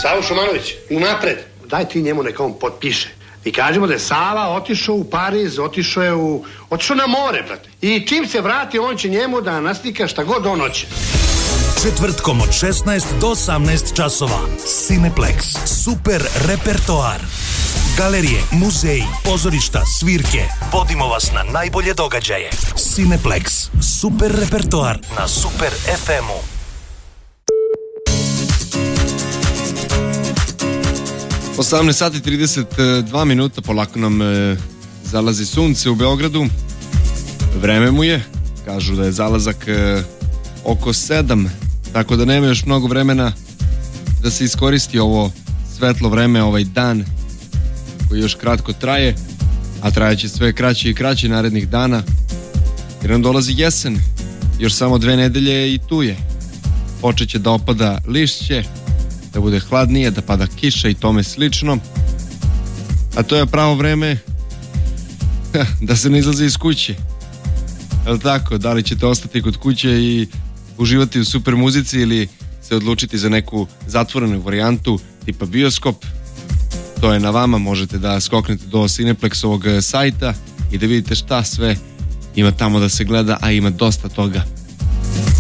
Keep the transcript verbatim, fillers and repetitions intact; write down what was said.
Savo Šumanović, unapred. Daj ti njemu neka on potpiše. I kažemo da je Sava otišao u Pariz, otišao je u... otišao na more, brate. I čim se vrati, on će njemu da naslika šta god on hoće. Četvrtkom od šesnaest do osamnaest časova. Cineplex. Super repertoar. Galerije, muzeji, pozorišta, svirke. Vodimo vas na najbolje događaje. Cineplex. Super repertoar na Super ef emu. osamnaest sati trideset dva minuta, polako nam e, zalazi sunce u Beogradu. Vreme mu je, kažu da je zalazak e, oko sedam, tako da nema još mnogo vremena da se iskoristi ovo svetlo vreme, ovaj dan koji još kratko traje, a trajeće sve kraće i kraće narednih dana, jer nam dolazi jesen, još samo dve nedelje i tu je. Počeće da opada lišće, da bude hladnije, da pada kiša i tome slično, a to je pravo vreme da se ne izlazi iz kuće. Je li tako? Da li ćete ostati kod kuće i uživati u super muzici ili se odlučiti za neku zatvorenu varijantu tipa bioskop? To je na vama, možete da skoknete do Cineplexovog sajta i da vidite šta sve ima tamo da se gleda, a ima dosta toga.